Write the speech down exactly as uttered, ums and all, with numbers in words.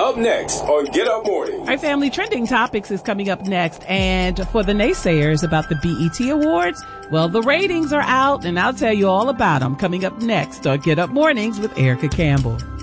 Up next on Get Up Morning. Our family trending topics is coming up next. And for the naysayers about the B E T Awards, well, the ratings are out and I'll tell you all about them coming up next on Get Up Mornings with Erica Campbell.